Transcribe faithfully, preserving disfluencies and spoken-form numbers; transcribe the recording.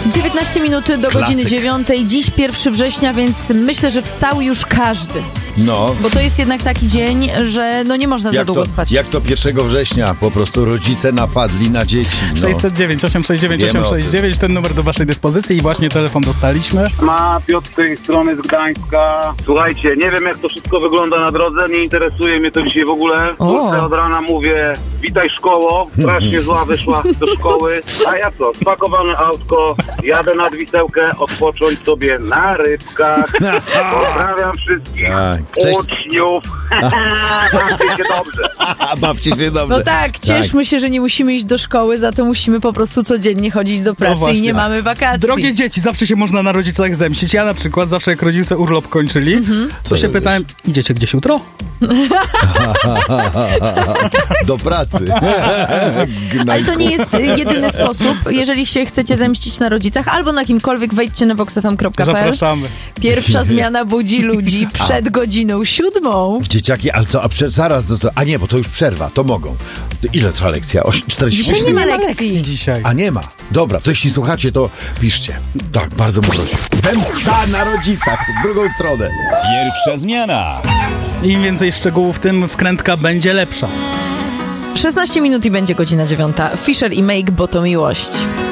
dziewiętnaście minut do Klasyk. godziny dziewiątej. Dziś pierwszego września, więc myślę, że wstał już każdy. No. Bo to jest jednak taki dzień, że no nie można za Jak długo to, spać. jak to pierwszego września po prostu rodzice napadli na dzieci. No. sześćset dziewięć, osiem sześć dziewięć, Wiemy osiem sześć dziewięć, ten numer do waszej dyspozycji i właśnie telefon dostaliśmy. Ma Piotr z tej strony z Gdańska. Słuchajcie, nie wiem jak to wszystko wygląda na drodze, nie interesuje mnie to dzisiaj w ogóle. Kurczę, od rana mówię, witaj szkoło, strasznie zła wyszła do szkoły. A ja co, spakowane autko, jadę nad Wisełkę, odpocząć sobie na rybkach. Pozdrawiam wszystkich Tak. Cześć. uczniów. Bawcie się dobrze. Bawcie się dobrze. No tak, cieszmy się, że nie musimy iść do szkoły, za to musimy po prostu codziennie chodzić do pracy właśnie. i nie mamy wakacji. Drogie dzieci, zawsze się można na rodzicach zemścić. Ja na przykład zawsze jak rodzice urlop kończyli, Mhm. to się pytałem, idziecie gdzieś jutro? Do pracy. Ale to nie jest y, jedyny sposób. Jeżeli się chcecie zemścić na rodzicach albo na kimkolwiek, wejdźcie na vox f m kropka p l. Zapraszamy. Pierwsza zmiana budzi ludzi przed godziną siódmą. Dzieciaki, ale co, a prze, zaraz, to, to, a nie, bo to już przerwa, to mogą. Ile trwa lekcja? Oś, czterdzieści Dzisiaj nie ma lekcji. Dzisiaj. A nie ma. Dobra, coś jeśli słuchacie, to piszcie. Tak, bardzo bym prosił. Zemsta na rodzicach, w drugą stronę. Pierwsza zmiana. Im więcej szczegółów, tym wkrętka będzie lepsza. szesnaście minut i będzie godzina dziewiąta. Fisher i Make, bo to miłość.